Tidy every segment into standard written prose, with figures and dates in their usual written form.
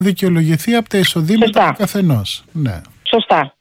δικαιολογηθεί από τα εισοδήματα του καθενός. Ναι. Σωστά.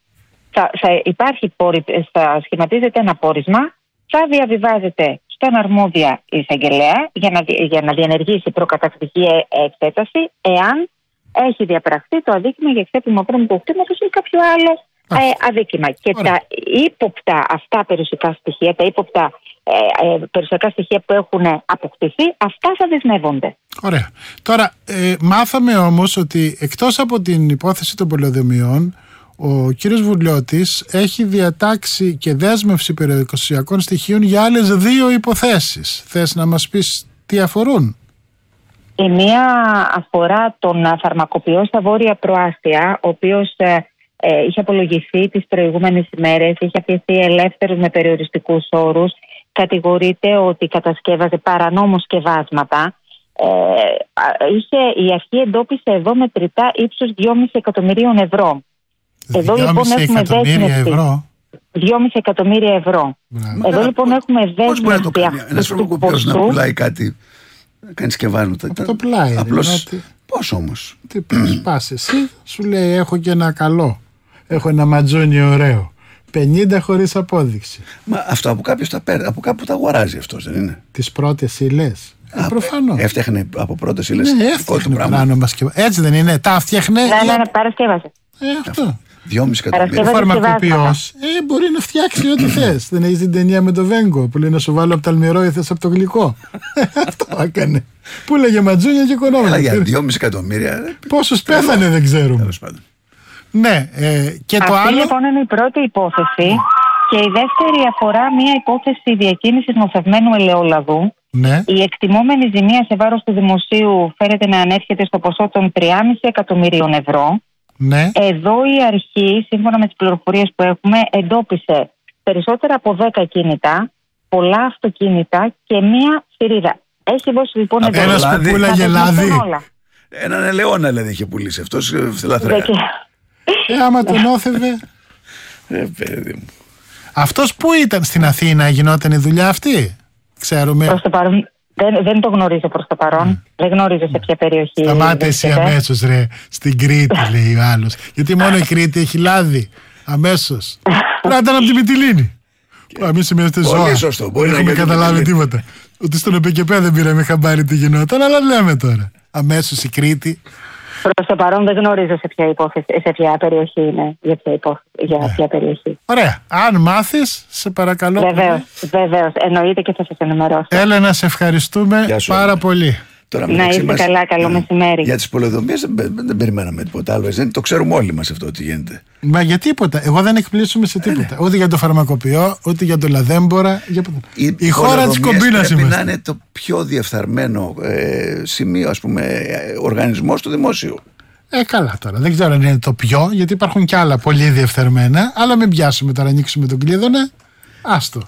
Θα σχηματίζεται ένα πόρισμα, θα διαβιβάζεται στον αρμόδια εισαγγελέα για να διενεργήσει προκαταρκτική εξέταση, εάν έχει διαπραχθεί το αδίκημα για εξέπλυμα βρώμικου κτήματος ή κάποιο άλλο αδίκημα. Και τα ύποπτα αυτά περιουσιακά στοιχεία, περιουσιακά στοιχεία που έχουν αποκτηθεί, αυτά θα δεσμεύονται. Ωραία. Τώρα, μάθαμε όμως ότι εκτός από την υπόθεση των πολεοδομιών, ο κύριος Βουλιώτης έχει διατάξει και δέσμευση περιουσιακών στοιχείων για άλλες 2 υποθέσεις. Θες να μας πεις τι αφορούν? Η μία αφορά τον φαρμακοποιό στα Βόρεια Προάστια, ο οποίος είχε απολογηθεί τις προηγούμενες ημέρες, είχε αφιερωθεί ελεύθερος με περιοριστικούς όρους, κατηγορείται ότι κατασκεύαζε παρανόμως σκευάσματα. Η αρχή εντόπισε εδώ μετρητά ύψους 2,5 εκατομμυρίων ευρώ. Εδώ λοιπόν έχουμε δέσμευση. 2,5 εκατομμύρια ευρώ. Εδώ λοιπόν έχουμε δέσμευση. Πώς μπορεί να το κάνει ένας φαρμακοποιός να πουλάει κάτι, να κάνει σκευάσματα? Από το πλάι. Απλώς πώς όμως? Τι πας εσύ, σου λέει έχω και ένα καλό, έχω ένα ματζόνι ωραίο, 50 χωρίς απόδειξη. Μα αυτό από κάποιος τα παίρνει, από κάπου τα αγοράζει αυτός, δεν είναι? Τις πρώτες ύλες. Προφανώς. Έφτιαχνε από πρώτες ύλες. Ναι, έφτιαχνε πράγμα. Έτσι δεν είναι? Τα φτιάχνε. Ναι, παρασκεύασε. Αυτό. 2,5 εκατομμύρια. Ο φαρμακοποιός μπορεί να φτιάξει ό,τι θες. Δεν έχεις την ταινία με το Βέγκο που λέει να σου βάλω από το αλμυρό ή θες από το γλυκό? Αυτό έκανε. Που έλεγε ματζούνια και οικονόμια. Για 2,5 εκατομμύρια. Πόσους πέθανε δεν ξέρουμε. Ναι, και το άλλο. Αυτή λοιπόν είναι η πρώτη υπόθεση. Και η δεύτερη αφορά μια υπόθεση διακίνησης νοθευμένου ελαιόλαδου. Ναι. Η εκτιμόμενη ζημία σε βάρος του δημοσίου φέρεται να ανέρχεται στο ποσό των 3,5 εκατομμυρίων ευρώ. Ναι. Εδώ η αρχή, σύμφωνα με τις πληροφορίες που έχουμε, εντόπισε περισσότερα από 10 κίνητα, πολλά αυτοκίνητα και μία θηρίδα. Έχει δώσει λοιπόν εδώ. Ένας που πουλάγε λάδι. Έναν ελαιόνα δηλαδή είχε πουλήσει αυτός λαθρέα. Άμα τον όθευε. Παιδί μου. Αυτός που ήταν στην Αθήνα, γινόταν η δουλειά αυτή? Ξέρουμε. Προς το παρόν δεν το γνωρίζω προς το παρόν. Δεν γνωρίζω σε ποια περιοχή. Σταμάτε εσύ αμέσως ρε. Στην Κρήτη λέει ο άλλος. Γιατί μόνο η Κρήτη έχει λάδι. Αμέσως. Πρέπει να ήταν από τη Μυτιλήνη. Εμείς είμαστε ζώα. Πολύ σωστό. Δεν έχουμε καταλάβει τίποτα. Ότι στον ΕΠΚ δεν πήραμε χαμπάρι τι γινόταν, αλλά λέμε τώρα. Αμέσως η Κρήτη. Προς το παρόν δεν γνωρίζω σε ποια περιοχή είναι. Για ποια περιοχή. Ωραία. Αν μάθεις, σε παρακαλώ. Βεβαίως. Εννοείται και θα σας ενημερώσω. Έλενα, σε ευχαριστούμε πάρα πολύ. Τώρα, να είστε καλά, καλό μεσημέρι. Για τις πολεοδομίες δεν περιμέναμε τίποτα άλλο. Το ξέρουμε όλοι μας αυτό τι γίνεται. Μα για τίποτα. Εγώ δεν εκπλήσουμε σε τίποτα. Ούτε για το φαρμακοποιό, ούτε για το λαδέμπορα. Η χώρα της κομπίνας πρέπει να είναι το πιο διεφθαρμένο σημείο, ας πούμε, οργανισμός του δημόσιου. Καλά τώρα. Δεν ξέρω αν είναι το πιο, γιατί υπάρχουν κι άλλα πολύ διεφθαρμένα. Αλλά μην πιάσουμε τώρα, ανοίξουμε τον κλείδωνα. Άστο.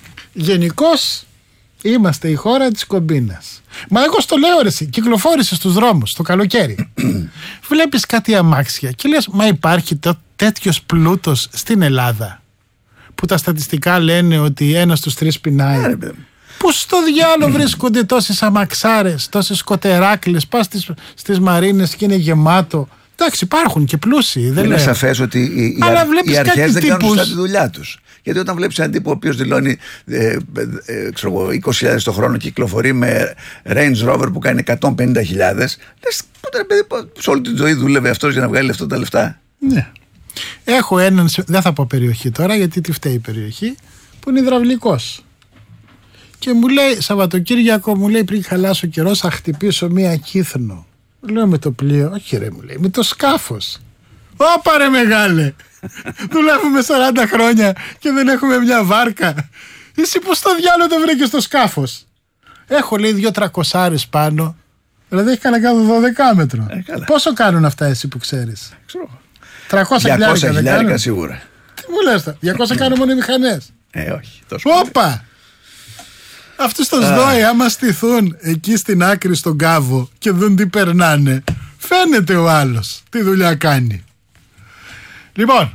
Γενικώς είμαστε η χώρα της κομπίνας. Μα εγώ στο λέω ρε εσύ, κυκλοφόρησε στους δρόμους το καλοκαίρι. Βλέπεις κάτι αμάξια και λες, μα υπάρχει τέτοιος πλούτος στην Ελλάδα? Που τα στατιστικά λένε ότι 1 στους 3 πεινάει. Πού στο διάλογο βρίσκονται τόσες αμαξάρες, τόσες σκοτεράκλες? Πας στις μαρίνες και είναι γεμάτο. Εντάξει, υπάρχουν και πλούσιοι. Δεν είναι σαφές ότι οι αρχές δεν κάνουν σωστά τη δουλειά τους. Γιατί όταν βλέπεις έναν τύπο ο οποίος δηλώνει 20.000 το χρόνο και κυκλοφορεί με Range Rover που κάνει 150.000, λες, σε όλη την ζωή δούλευε αυτός για να βγάλει αυτά τα λεφτά. Ναι. Έχω έναν, δεν θα πω περιοχή τώρα γιατί τι φταίει η περιοχή, που είναι υδραυλικός. Και μου λέει, Σαββατοκύριακο, μου λέει, πριν χαλάσει ο καιρός, θα χτυπήσω μία Κύθνο. Λέω με το πλοίο, όχι ρε, μου λέει, με το σκάφος. Ωπα ρε μεγάλε, δουλεύουμε 40 χρόνια και δεν έχουμε μια βάρκα. Εσύ πως το διάλογο το βρήκες στο σκάφος? Έχω, λέει, 2-300 πάνω. Δηλαδή έχει κανένα 12 μέτρο. Πόσο κάνουν αυτά εσύ που ξέρεις? 300 χιλιάρικα σίγουρα. Τι μου λες τα, 200 κάνουν μόνο οι μηχανές? Όχι. Όπα! Αυτούς το ΣΔΟΕ άμα στηθούν εκεί στην άκρη στον κάβο και δουν τι περνάνε, φαίνεται ο άλλος τι δουλειά κάνει. Λοιπόν,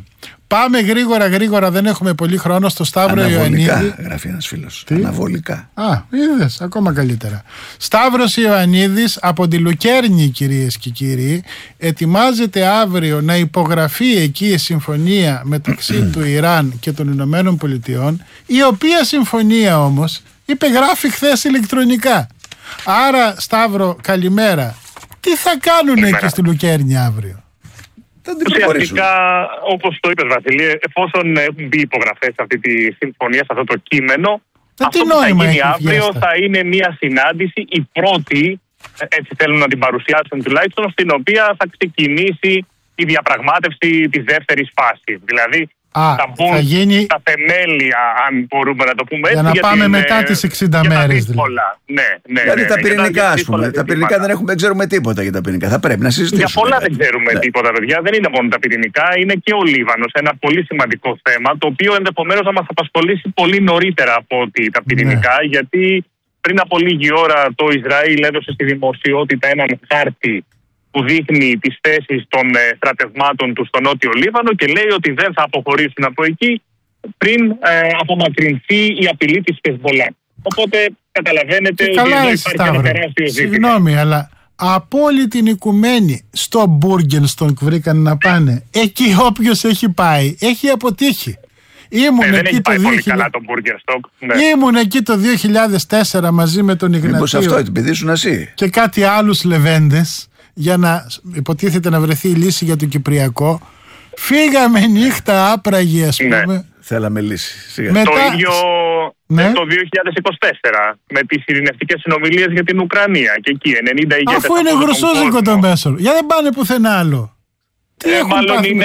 Πάμε γρήγορα, δεν έχουμε πολύ χρόνο. Στο Σταύρο Ιωαννίδη. Αναβολικά, γράφει ένας φίλος. Αναβολικά. Είδες, ακόμα καλύτερα. Σταύρος Ιωαννίδης από τη Λουκέρνη, κυρίες και κύριοι, ετοιμάζεται αύριο να υπογραφεί εκεί η συμφωνία μεταξύ του Ιράν και των Ηνωμένων Πολιτειών, η οποία συμφωνία όμως υπεγράφει χθες ηλεκτρονικά. Άρα, Σταύρο, καλημέρα. Τι θα κάνουν εκεί στη Λουκέρνη αύριο? Ουσιαστικά, όπως το είπες, Βασίλη, εφόσον έχουν μπει υπογραφές σε αυτή τη συμφωνία, σε αυτό το κείμενο, αυτό που θα γίνει αύριο θα είναι μια συνάντηση, η πρώτη, έτσι θέλουν να την παρουσιάσουν τουλάχιστον, στην οποία θα ξεκινήσει η διαπραγμάτευση της δεύτερης φάσης. Δηλαδή, θα μπουν τα θεμέλια, αν μπορούμε να το πούμε έτσι. Για να πάμε μετά τις 60 μέρες. Δηλαδή τα πυρηνικά, ας πούμε. Τα πυρηνικά δεν ξέρουμε τίποτα για τα πυρηνικά. Θα πρέπει να συζητήσουμε. Για πολλά δεν ξέρουμε τίποτα, παιδιά. Δεν είναι μόνο τα πυρηνικά, είναι και ο Λίβανος. Ένα πολύ σημαντικό θέμα, το οποίο ενδεχομένως θα μας απασχολήσει πολύ νωρίτερα από ότι τα πυρηνικά, γιατί πριν από λίγη ώρα το Ισραήλ έδωσε στη δημοσιότητα έναν χάρτη που δείχνει τις θέσεις των στρατευμάτων του στο Νότιο Λίβανο και λέει ότι δεν θα αποχωρήσουν από εκεί πριν απομακρυνθεί η απειλή της Χεσμολά. Οπότε καταλαβαίνετε ότι εδώ υπάρχει ένα τεράστιο ζήτημα. Συγγνώμη, αλλά από όλη την οικουμένη στο Μπούργενστονκ βρήκαν να πάνε. Εκεί όποιος έχει πάει έχει αποτύχει. Δεν έχει πάει πολύ καλά το Μπούργενστοκ. Ήμουν εκεί το 2004 μαζί με τον Ιγνατίο. Μήπως αυτό επειδή ήσουν εσύ. Και κάτι άλλους λεβέντες, για να υποτίθεται να βρεθεί η λύση για το Κυπριακό. Φύγαμε νύχτα άπραγη, ας πούμε. Θέλαμε λύση. Το ίδιο το 2024 με τις ειρηνευτικές συνομιλίες για την Ουκρανία. Και εκεί 90 ηγέτες. Αφού είναι γρουσόζικο το μέσο. Για δεν πάνε πουθενά άλλο. Μάλλον είναι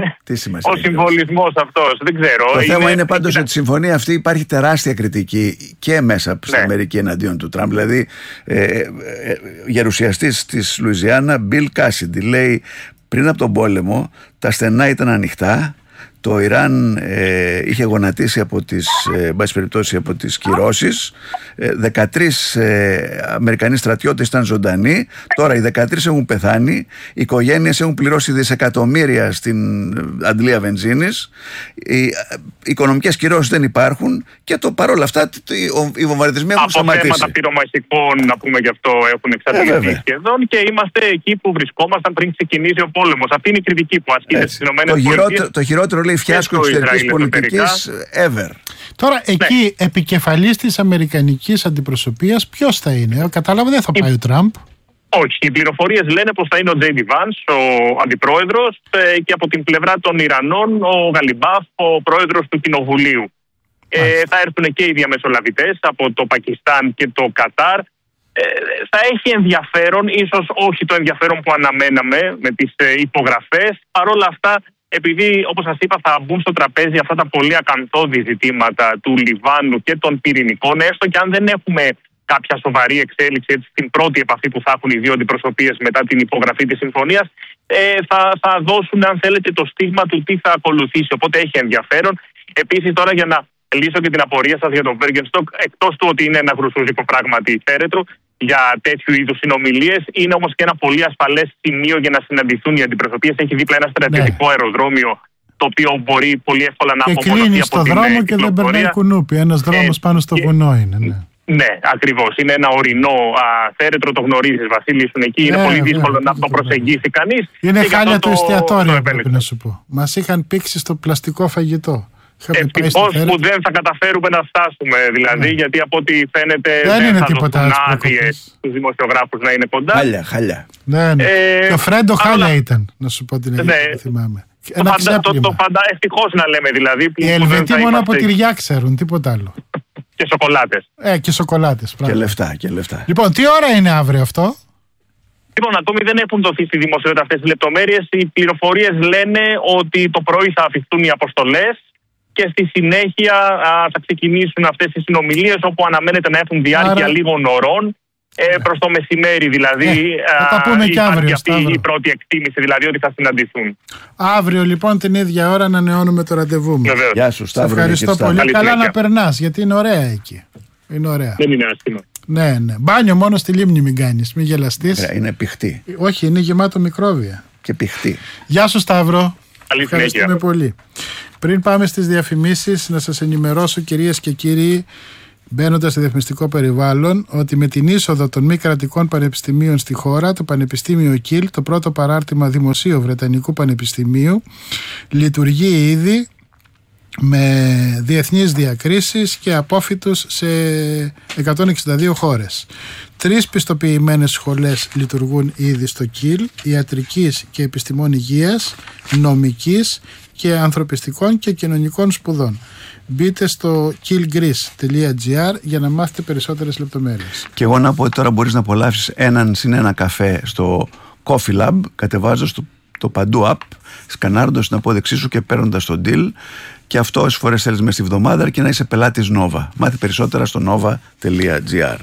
ο συμβολισμός αυτός. Δεν ξέρω. Το θέμα είναι πάντως ότι η συμφωνία αυτή υπάρχει τεράστια κριτική και μέσα στην Αμερική εναντίον του Τραμπ. Δηλαδή, γερουσιαστής της Λουιζιάννα, Μπιλ Κάσιντι, λέει πριν από τον πόλεμο τα στενά ήταν ανοιχτά. Το Ιράν είχε γονατίσει από τις κυρώσεις. 13 Αμερικανοί στρατιώτες ήταν ζωντανοί. Τώρα οι 13 έχουν πεθάνει. Οι οικογένειες έχουν πληρώσει δισεκατομμύρια στην αντλία βενζίνης. Οι οικονομικές κυρώσεις δεν υπάρχουν. Και παρόλα αυτά οι βομβαρδισμοί έχουν σταματήσει. Από θέματα πυρομαχικών, να πούμε γι' αυτό, έχουν εξαντληθεί σχεδόν. Και είμαστε εκεί που βρισκόμασταν πριν ξεκινήσει ο πόλεμος. Αυτή είναι η κριτική που ασκείται στις ΗΠΑ. Το χειρότερο, λέει, φιάσκο εξωτερικής πολιτικής ever. Τώρα εκεί επικεφαλής της αμερικανικής αντιπροσωπείας ποιος θα είναι? Κατάλαβα, δεν θα πάει ο Τραμπ. Όχι, οι πληροφορίες λένε πως θα είναι ο Τζέιντι Βάνς, ο αντιπρόεδρος, και από την πλευρά των Ιρανών ο Γαλιμπάφ, ο πρόεδρος του Κοινοβουλίου. Θα έρθουν και οι διαμεσολαβητές από το Πακιστάν και το Κατάρ. Θα έχει ενδιαφέρον, ίσως όχι το ενδιαφέρον που αναμέναμε με τις υπογραφές. Παρ' όλα αυτά, επειδή, όπως σας είπα, θα μπουν στο τραπέζι αυτά τα πολύ ακαθόδη ζητήματα του Λιβάνου και των πυρηνικών, έστω και αν δεν έχουμε κάποια σοβαρή εξέλιξη στην πρώτη επαφή που θα έχουν οι δύο αντιπροσωπείες μετά την υπογραφή της συμφωνίας, θα δώσουν, αν θέλετε, το στίγμα του τι θα ακολουθήσει. Οπότε έχει ενδιαφέρον. Επίσης, τώρα για να λύσω και την απορία σας για τον Μπέργκενστοκ, εκτός του ότι είναι ένα γρουσούζικο πράγματι θέρετρο για τέτοιου είδους συνομιλίες, είναι όμως και ένα πολύ ασφαλές σημείο για να συναντηθούν οι αντιπροσωπείες. Έχει δίπλα ένα στρατιωτικό αεροδρόμιο, το οποίο μπορεί πολύ εύκολα να απομονωθεί από την κλείνει στο δρόμο και δεν περνάει κουνούπι. Ένας δρόμος πάνω στο βουνό είναι. Ναι, ακριβώς. Είναι ένα ορεινό θέρετρο, το γνωρίζεις, Βασίλη, ήσουν εκεί. Είναι πολύ δύσκολο να το προσεγγίσει κανείς. Είναι χάλια το εστιατόριο, πρέπει να σου πω. Μας είχαν πήξει στο πλαστικό φαγητό. Ευτυχώς που δεν θα καταφέρουμε να φτάσουμε, δηλαδή, γιατί από ό,τι φαίνεται δεν είναι θα τίποτα δώσουν άδειες στους δημοσιογράφους να είναι κοντά. Χάλια. Ναι. Και ο Φρέντο χάλια ήταν, να σου πω την αλήθεια, θυμάμαι. Ευτυχώς να λέμε, δηλαδή. Οι Ελβετοί μόνο από τυριά ξέρουν, τίποτα άλλο. Και σοκολάτες. Και σοκολάτες, πράγματι. Και λεφτά. Λοιπόν, τι ώρα είναι αύριο αυτό? Λοιπόν, ακόμη δεν έχουν δοθεί στη δημοσιότητα αυτές τις λεπτομέρειες. Οι πληροφορίες λένε ότι το πρωί θα αφιχθούν οι αποστολές και στη συνέχεια θα ξεκινήσουν αυτές οι συνομιλίες, όπου αναμένεται να έχουν διάρκεια λίγων ωρών, προς το μεσημέρι δηλαδή. Θα τα πούμε και αύριο. Αυτή η πρώτη εκτίμηση, δηλαδή, ότι θα συναντηθούν. Αύριο λοιπόν την ίδια ώρα ανανεώνουμε το ραντεβού μας. Γεια σου, Σταύρο. Ευχαριστώ πολύ. Καλά να περνάς, γιατί είναι ωραία εκεί. Είναι ωραία. Δεν είναι άσχημα. Ναι. Μπάνιο μόνο στη λίμνη μην κάνεις, μην γελαστείς. Είναι πηχτή. Όχι, είναι γεμάτο μικρόβια. Και πηχτή. Γεια σου, Σταύρο. Ευχαριστούμε πολύ. Πριν πάμε στις διαφημίσεις, να σας ενημερώσω, κυρίες και κύριοι, μπαίνοντας στο διαφημιστικό περιβάλλον, ότι με την είσοδο των μη κρατικών πανεπιστημίων στη χώρα, το Πανεπιστήμιο Κιλ, το πρώτο παράρτημα δημοσίου Βρετανικού Πανεπιστημίου, λειτουργεί ήδη με διεθνείς διακρίσεις και απόφοιτους σε 162 χώρες. 3 πιστοποιημένες σχολές λειτουργούν ήδη στο Κιλ, ιατρικής και επιστημών υγείας, νομικής και ανθρωπιστικών και κοινωνικών σπουδών. Μπείτε στο killgreece.gr για να μάθετε περισσότερες λεπτομέρειες. Και εγώ να πω ότι τώρα μπορείς να απολαύσεις έναν συν ένα καφέ στο Coffee Lab, κατεβάζοντας το Παντού app, σκανάροντας την απόδειξή σου και παίρνοντας τον deal, και αυτό όσες φορές θέλεις μες στη βδομάδα, και να είσαι πελάτης Nova. Μάθει περισσότερα στο nova.gr.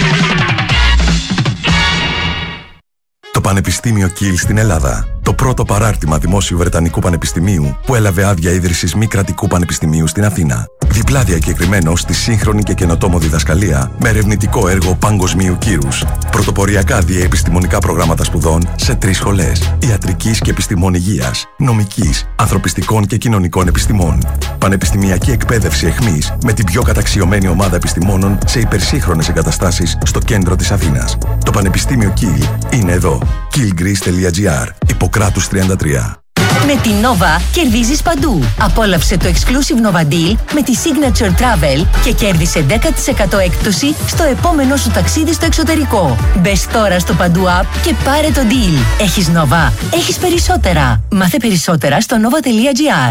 Το Πανεπιστήμιο Κιλ στην Ελλάδα. Το πρώτο παράρτημα δημόσιου Βρετανικού Πανεπιστημίου που έλαβε άδεια ίδρυσης μη κρατικού πανεπιστημίου στην Αθήνα. Διπλά διακεκριμένο στη σύγχρονη και καινοτόμο διδασκαλία με ερευνητικό έργο παγκοσμίου κύρους. Πρωτοποριακά διαεπιστημονικά προγράμματα σπουδών σε 3 σχολές: ιατρικής και επιστημών υγείας, νομικής, ανθρωπιστικών και κοινωνικών επιστημών. Πανεπιστημιακή εκπαίδευση εχμής με την πιο καταξιωμένη ομάδα επιστημόνων σε υπερσύγχρονες εγκαταστάσεις στο κέντρο της Αθήνας. Το Πανεπιστήμιο Κιλ είναι εδώ. killgreece.gr. Ιπποκράτους 33. Με την Nova κερδίζεις παντού. Απόλαυσε το exclusive Nova Deal με τη Signature Travel και κέρδισε 10% έκπτωση στο επόμενο σου ταξίδι στο εξωτερικό. Μπες τώρα στο Παντού App και πάρε το deal. Έχεις Nova, έχεις περισσότερα. Μάθε περισσότερα στο nova.gr.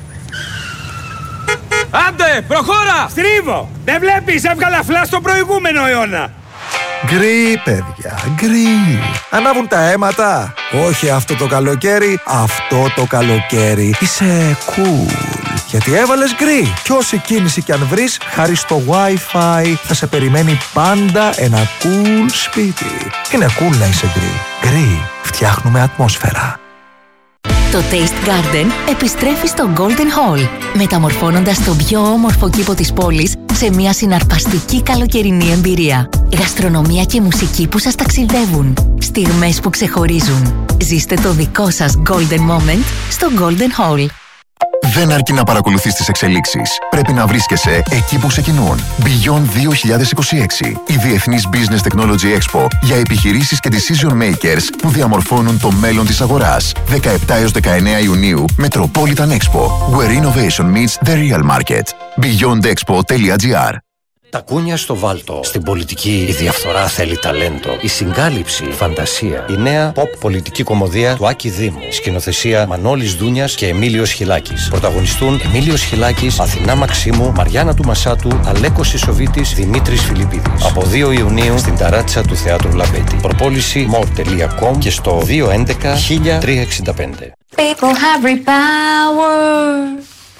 Άντε, προχώρα! Στρίβω! Δεν βλέπεις, έβγαλα φλα στο προηγούμενο αιώνα. Γκρι, παιδιά, γκρι. Ανάβουν τα αίματα. Όχι αυτό το καλοκαίρι, αυτό το καλοκαίρι. Είσαι cool, γιατί έβαλες γκρι. Κι όση κίνηση κι αν βρεις, χάρη στο Wi-Fi θα σε περιμένει πάντα ένα cool σπίτι. Είναι cool να είσαι γκρι. Γκρι, φτιάχνουμε ατμόσφαιρα. Το Taste Garden επιστρέφει στο Golden Hall, μεταμορφώνοντας τον πιο όμορφο κήπο της πόλης σε μια συναρπαστική καλοκαιρινή εμπειρία. Γαστρονομία και μουσική που σας ταξιδεύουν. Στιγμές που ξεχωρίζουν. Ζήστε το δικό σας Golden Moment στο Golden Hall. Δεν αρκεί να παρακολουθείς τις εξελίξεις. Πρέπει να βρίσκεσαι εκεί που ξεκινούν. Beyond 2026. Η Διεθνής Business Technology Expo για επιχειρήσεις και decision makers που διαμορφώνουν το μέλλον της αγοράς. 17 έως 19 Ιουνίου, Metropolitan Expo. Where innovation meets the real market. beyondexpo.gr. Τα κούνια στο βάλτο. Στην πολιτική η διαφθορά θέλει ταλέντο. Η συγκάλυψη, η φαντασία. Η νέα pop πολιτική κομμωδία του Άκη Δήμου. Σκηνοθεσία Μανώλης Δούνιας και Εμίλιος Χιλάκης. Πρωταγωνιστούν Εμίλιος Χιλάκης, Αθηνά Μαξίμου, Μαριάννα του Μασάτου, Αλέκος Ισοβίτης, Δημήτρης Φιλιππίδης. Από 2 Ιουνίου στην ταράτσα του Θεάτρου Λαμπέτη. Προπόληση more.com και στο 211 1365. People have repower.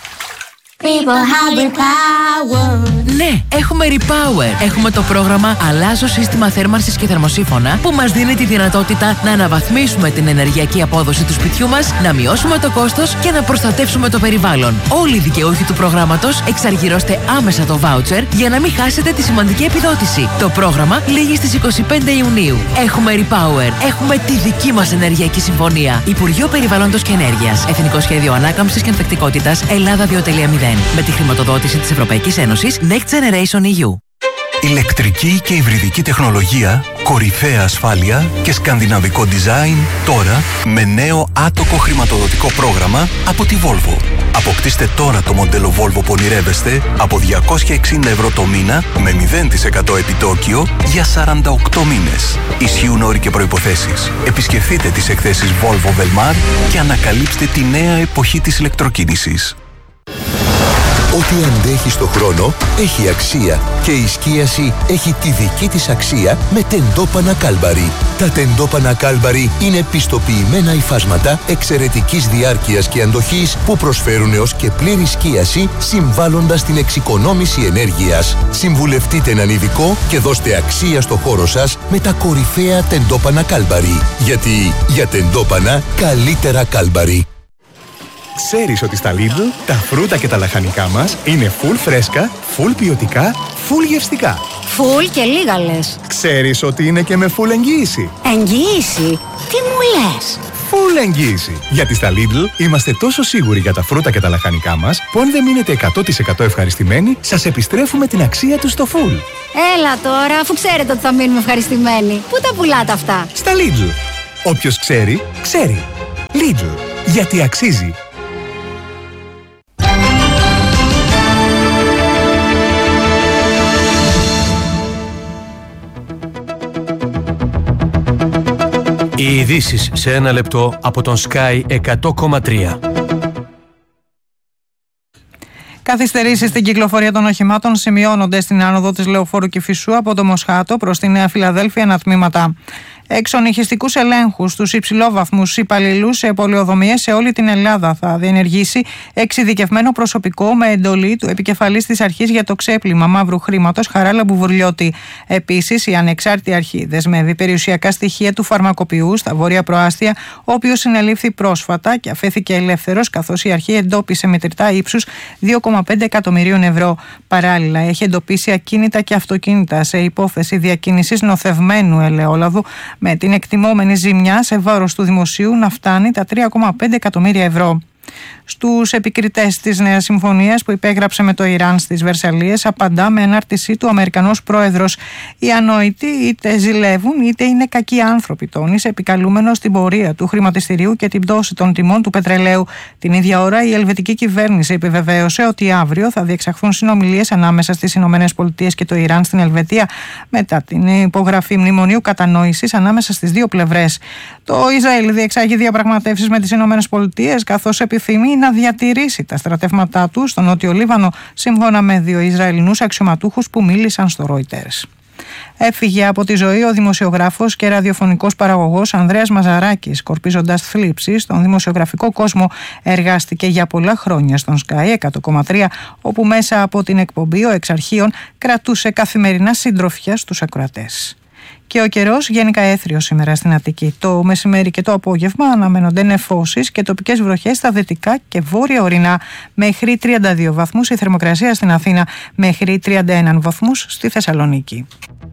People have repower. Ναι, έχουμε Repower. Έχουμε το πρόγραμμα Αλλάζω σύστημα θέρμανσης και θερμοσύφωνα που μας δίνει τη δυνατότητα να αναβαθμίσουμε την ενεργειακή απόδοση του σπιτιού μας, να μειώσουμε το κόστος και να προστατεύσουμε το περιβάλλον. Όλοι οι δικαιούχοι του προγράμματος εξαργυρώστε άμεσα το voucher για να μην χάσετε τη σημαντική επιδότηση. Το πρόγραμμα λήγει στις 25 Ιουνίου. Έχουμε Repower. Έχουμε τη δική μας ενεργειακή συμφωνία. Υπουργείο Περιβάλλοντος και Ενέργειας. Εθνικό Σχέδιο Ανάκαμψης και Ανθεκτικότητας Ελλάδα 2.0. Με τη χρηματοδότηση της Ευρωπαϊκής Ένωσης Next Generation EU. Ηλεκτρική και υβριδική τεχνολογία, κορυφαία ασφάλεια και σκανδιναβικό design τώρα με νέο άτοκο χρηματοδοτικό πρόγραμμα από τη Volvo. Αποκτήστε τώρα το μοντέλο Volvo που ονειρεύεστε από 260 ευρώ το μήνα με 0% επιτόκιο για 48 μήνες. Ισχύουν όροι και προϋποθέσεις. Επισκεφτείτε τις εκθέσεις Volvo Velmar και ανακαλύψτε τη νέα εποχή της ηλεκτροκίνησης. Ό,τι αντέχει στο χρόνο έχει αξία και η σκίαση έχει τη δική της αξία με τεντόπανα Κάλμπαρι. Τα τεντόπανα Κάλμπαρι είναι πιστοποιημένα υφάσματα εξαιρετικής διάρκειας και αντοχής που προσφέρουν έως και πλήρη σκίαση συμβάλλοντας την εξοικονόμηση ενέργειας. Συμβουλευτείτε έναν ειδικό και δώστε αξία στο χώρο σας με τα κορυφαία τεντόπανα Κάλμπαρι. Γιατί για τεντόπανα καλύτερα Κάλμπαρι. Ξέρεις ότι στα Lidl τα φρούτα και τα λαχανικά μας είναι full φρέσκα, full ποιοτικά, full γευστικά. Full και λίγα λες. Ξέρεις ότι είναι και με full εγγύηση. Εγγύηση? Τι μου λες? Full εγγύηση. Γιατί στα Lidl είμαστε τόσο σίγουροι για τα φρούτα και τα λαχανικά μας που αν δεν μείνετε 100% ευχαριστημένοι, σας επιστρέφουμε την αξία τους στο full. Έλα τώρα, αφού ξέρετε ότι θα μείνουμε ευχαριστημένοι. Πού τα πουλάτε αυτά? Στα Lidl. Όποιος ξέρει, ξέρει. Lidl. Γιατί αξίζει. Οι ειδήσεις σε ένα λεπτό από τον Sky 100,3. Καθυστερήσεις στην κυκλοφορία των οχημάτων σημειώνονται στην άνοδο της Λεωφόρου Κηφισού από το Μοσχάτο προς τη Νέα Φιλαδέλφια ανατμήματα. Εξονυχιστικούς ελέγχους στους υψηλόβαθμους υπαλληλούς σε πολεοδομίες σε όλη την Ελλάδα θα διενεργήσει εξειδικευμένο προσωπικό με εντολή του επικεφαλής της αρχής για το ξέπλυμα μαύρου χρήματος Χαράλα Μπουβουρλιώτη. Επίσης, η ανεξάρτητη αρχή δεσμεύει περιουσιακά στοιχεία του φαρμακοποιού στα Βόρεια Προάστια, ο οποίος συνελήφθη πρόσφατα και αφέθηκε ελεύθερος, καθώς η αρχή εντόπισε μετρητά ύψους 2,5 εκατομμυρίων ευρώ. Παράλληλα, έχει εντοπίσει ακίνητα και αυτοκίνητα σε υπόθεση διακίνησης νοθευμένου ελαιόλαδου, με την εκτιμόμενη ζημιά σε βάρος του δημοσίου να φτάνει τα 3,5 εκατομμύρια ευρώ. Στους επικριτές της νέας συμφωνίας που υπέγραψε με το Ιράν στις Βερσαλλίες, απαντά με ανάρτησή του ο Αμερικανός πρόεδρος. Οι ανόητοι είτε ζηλεύουν είτε είναι κακοί άνθρωποι, τόνισε, επικαλούμενος την πορεία του χρηματιστηρίου και την πτώση των τιμών του πετρελαίου. Την ίδια ώρα, η ελβετική κυβέρνηση επιβεβαίωσε ότι αύριο θα διεξαχθούν συνομιλίες ανάμεσα στις ΗΠΑ και το Ιράν στην Ελβετία, μετά την υπογραφή μνημονίου κατανόησης ανάμεσα στις δύο πλευρές. Το Ισραήλ διεξάγει διαπραγματεύσεις με τις ΗΠΑ, καθώς επιθυμεί να διατηρήσει τα στρατεύματά του στο Νότιο Λίβανο, σύμφωνα με 2 Ισραηλινούς αξιωματούχους που μίλησαν στο Reuters. Έφυγε από τη ζωή ο δημοσιογράφος και ραδιοφωνικός παραγωγός Ανδρέας Μαζαράκης, σκορπίζοντας θλίψη στον δημοσιογραφικό κόσμο. Εργάστηκε για πολλά χρόνια στον Sky 100,3, όπου μέσα από την εκπομπή ο εξ αρχείων κρατούσε καθημερινά συντροφιά στους ακροατές. Και ο καιρός γενικά έθριος σήμερα στην Αττική. Το μεσημέρι και το απόγευμα αναμένονται νεφώσεις και τοπικές βροχές στα δυτικά και βόρεια ορεινά. Μέχρι 32 βαθμούς η θερμοκρασία στην Αθήνα, μέχρι 31 βαθμούς στη Θεσσαλονίκη.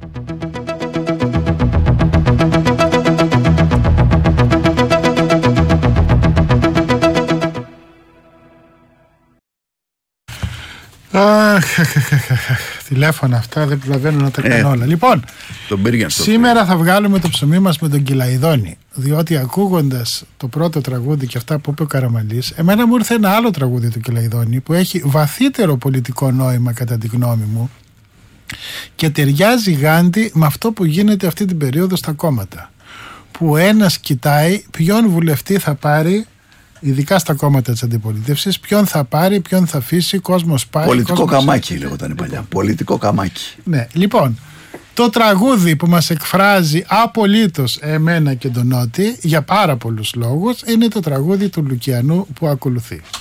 Τηλέφωνα αυτά δεν προλαβαίνω να τα κάνω όλα. Λοιπόν, σήμερα θα βγάλουμε το ψωμί μας με τον Κυλαϊδόνη, διότι ακούγοντας το πρώτο τραγούδι και αυτά που είπε ο Καραμαλής, εμένα μου ήρθε ένα άλλο τραγούδι του Κυλαϊδόνη που έχει βαθύτερο πολιτικό νόημα κατά τη γνώμη μου και ταιριάζει γάντι με αυτό που γίνεται αυτή την περίοδο στα κόμματα, που ένας κοιτάει ποιον βουλευτή θα πάρει, ειδικά στα κόμματα της αντιπολίτευσης, ποιον θα πάρει, ποιον θα αφήσει, κόσμος πάει. Πολιτικό καμάκι λέγονταν παλιά. Πολιτικό καμάκι. Ναι, λοιπόν, το τραγούδι που μας εκφράζει απολύτως εμένα και τον Νότι για πάρα πολλούς λόγους είναι το τραγούδι του Λουκιανού που ακολουθεί.